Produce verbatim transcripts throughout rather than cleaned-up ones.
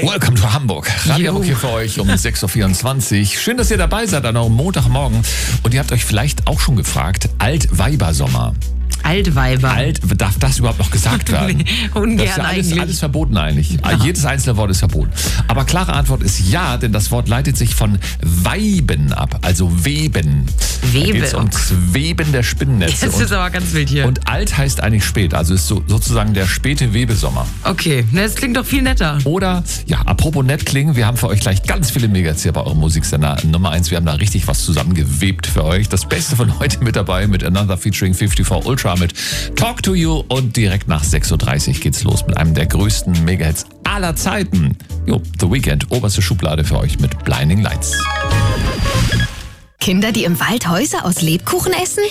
Welcome to Hamburg. Radio Hamburg hier für euch um sechs Uhr vierundzwanzig. Schön, dass ihr dabei seid an eurem Montagmorgen. Und ihr habt euch vielleicht auch schon gefragt, Altweibersommer. Altweiber. Alt, darf das überhaupt noch gesagt werden? Nee, ungern das ist ja alles, eigentlich. alles verboten eigentlich. Ja. Jedes einzelne Wort ist verboten. Aber klare Antwort ist ja, denn das Wort leitet sich von Weiben ab, also Weben. Webe. Da geht's ums Weben der Spinnennetze. Das ist aber ganz wild hier. Und alt heißt eigentlich spät, also ist so, sozusagen der späte Webesommer. Okay, das klingt doch viel netter. Oder, ja, apropos nett klingen, wir haben für euch gleich ganz viele Megas hier bei eurem Musiksender Nummer eins. Wir haben da richtig was zusammengewebt für euch. Das Beste von heute mit dabei mit Another featuring fünfundfünfzig Ultra mit Talk to You. Und direkt nach sechs Uhr dreißig geht's los mit einem der größten Mega-Hits aller Zeiten. Jo, The Weeknd, oberste Schublade für euch mit Blinding Lights. Kinder, die im Wald Häuser aus Lebkuchen essen?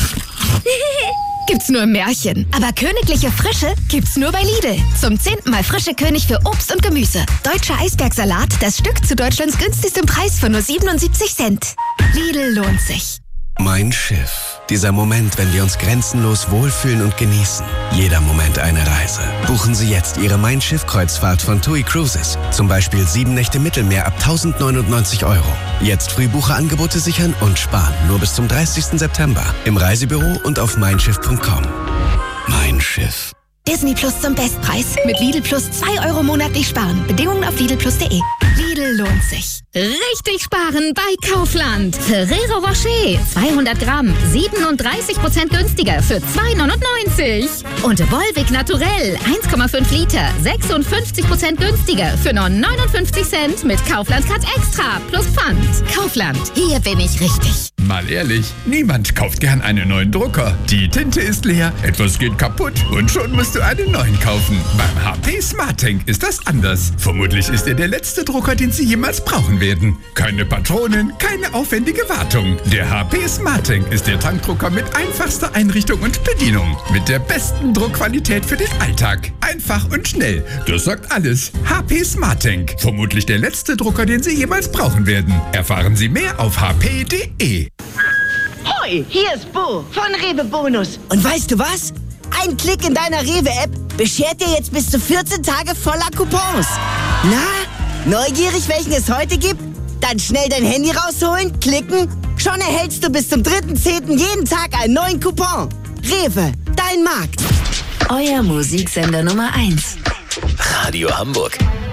Gibt's nur im Märchen. Aber königliche Frische gibt's nur bei Lidl. Zum zehnten Mal frische König für Obst und Gemüse. Deutscher Eisbergsalat, das Stück zu Deutschlands günstigstem Preis von nur siebenundsiebzig Cent. Lidl lohnt sich. Mein Schiff. Dieser Moment, wenn wir uns grenzenlos wohlfühlen und genießen. Jeder Moment eine Reise. Buchen Sie jetzt Ihre Mein Schiff-Kreuzfahrt von TUI Cruises. Zum Beispiel sieben Nächte Mittelmeer ab tausendneunundneunzig Euro. Jetzt Frühbucherangebote sichern und sparen. Nur bis zum dreißigsten September. Im Reisebüro und auf mein schiff punkt com. Mein Schiff. Disney Plus zum Bestpreis. Mit Lidl Plus zwei Euro monatlich sparen. Bedingungen auf lidl plus punkt de. Lidl lohnt sich. Richtig sparen bei Kaufland. Ferrero Rocher zweihundert Gramm, siebenunddreißig Prozent günstiger für zwei neunundneunzig. Und Volvic Naturell eins Komma fünf Liter, sechsundfünfzig Prozent günstiger für nur neunundfünfzig Cent mit Kaufland Cut Extra plus Pfand. Kaufland, hier bin ich richtig. Mal ehrlich, niemand kauft gern einen neuen Drucker. Die Tinte ist leer, etwas geht kaputt und schon musst du einen neuen kaufen. Beim H P SmartTank ist das anders. Vermutlich ist er der letzte Drucker, den Sie jemals brauchen werden. Keine Patronen, keine aufwendige Wartung. Der H P SmartTank ist der Tankdrucker mit einfachster Einrichtung und Bedienung. Mit der besten Druckqualität für den Alltag. Einfach und schnell. Das sagt alles. H P SmartTank. Vermutlich der letzte Drucker, den Sie jemals brauchen werden. Erfahren Sie mehr auf h p punkt de. Hoi, hier ist Bo von Rewe Bonus. Und weißt du was? Ein Klick in deiner Rewe-App beschert dir jetzt bis zu vierzehn Tage voller Coupons. Na, neugierig, welchen es heute gibt? Dann schnell dein Handy rausholen, klicken. Schon erhältst du bis zum dritten zehnten jeden Tag einen neuen Coupon. Rewe, dein Markt. Euer Musiksender Nummer eins. Radio Hamburg.